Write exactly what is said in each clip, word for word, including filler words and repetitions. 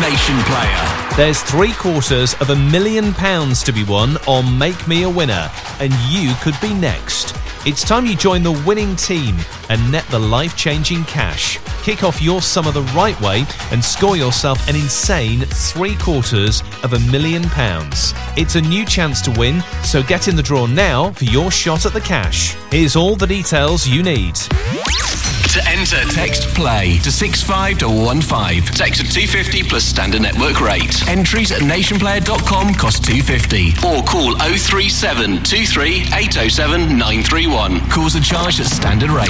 Nation Player. There's three quarters of a million pounds to be won on Make Me a Winner, and you could be next. It's time you join the winning team and net the life-changing cash. Kick off your summer the right way and score yourself an insane three quarters of a million pounds. It's a new chance to win, so get in the draw now for your shot at the cash. Here's all the details you need. To enter, text PLAY to six five one one five. Text to two fifty plus standard network rate. Entries at nation player dot com cost two fifty. Or call oh three seven two three eight oh seven nine three one. Calls are charged at standard rate.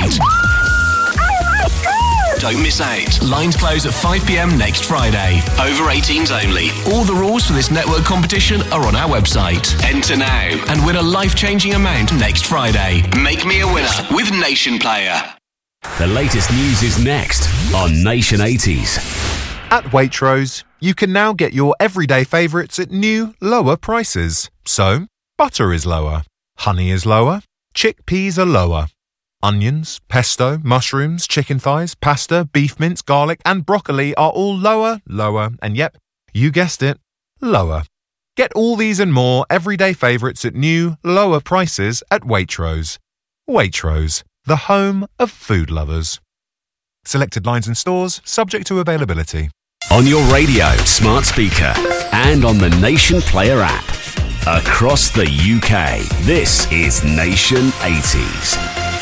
Don't miss out. Lines close at five p.m. next Friday. Over eighteens only. All the rules for this network competition are on our website. Enter now and win a life-changing amount next Friday. Make me a winner with Nation Player. The latest news is next on Nation eighties. At Waitrose, you can now get your everyday favourites at new, lower prices. So, butter is lower, honey is lower, chickpeas are lower. Onions, pesto, mushrooms, chicken thighs, pasta, beef mince, garlic and broccoli are all lower, lower, and yep, you guessed it, lower. Get all these and more everyday favourites at new, lower prices at Waitrose. Waitrose, the home of food lovers. Selected lines and stores, subject to availability. On your radio, smart speaker, and on the Nation Player app. Across the U K, this is Nation eighties.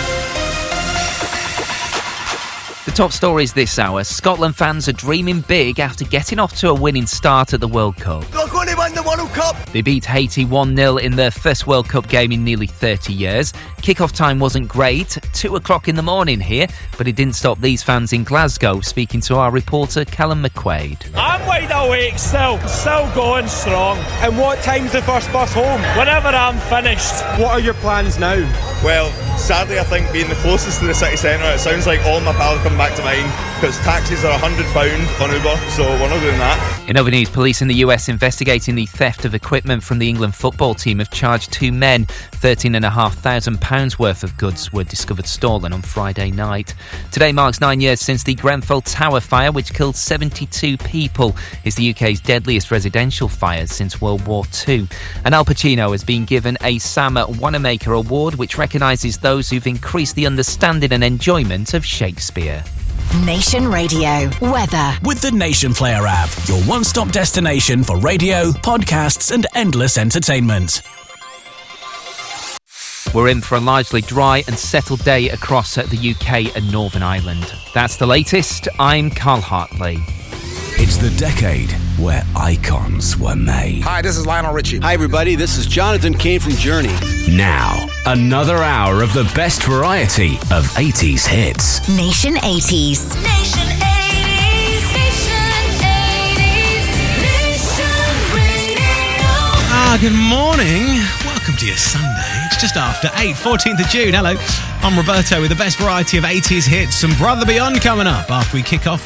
The top stories this hour. Scotland fans are dreaming big after getting off to a winning start at the World Cup. They're going to win the World Cup! They beat Haiti one nil in their first World Cup game in nearly thirty years. Kick-off time wasn't great, two o'clock in the morning here, but it didn't stop these fans in Glasgow, speaking to our reporter Callum McQuaid. I'm wide awake still, still going strong. And what time's the first bus home? Whenever I'm finished. What are your plans now? Well, sadly I think being the closest to the city centre, it sounds like all my pals come back to mine because taxis are one hundred pounds on Uber, so we're not doing that. In other news, police in the U S investigating the theft of equipment from the England football team have charged two men. thirteen thousand five hundred pounds worth of goods were discovered stolen on Friday night. Today marks nine years since the Grenfell Tower fire, which killed seventy-two people. It's the U K's deadliest residential fires since World War Two. And Al Pacino has been given a Sam Wanamaker Award, which recognises those who've increased the understanding and enjoyment of Shakespeare. Nation Radio weather with the Nation Player app, your one-stop destination for radio, podcasts and endless entertainment. We're in for a largely dry and settled day across the U K and Northern Ireland. That's the latest. I'm Carl Hartley. It's the decade where icons were made. Hi, this is Lionel Richie. Hi, everybody. This is Jonathan Cain from Journey. Now, another hour of the best variety of eighties hits. Nation eighties. Nation eighties. Nation eighties. Nation Radio. Ah, good morning. Welcome to your Sunday. It's just after eight, fourteenth of June. Hello, I'm Roberto with the best variety of eighties hits and Brother Beyond coming up after we kick off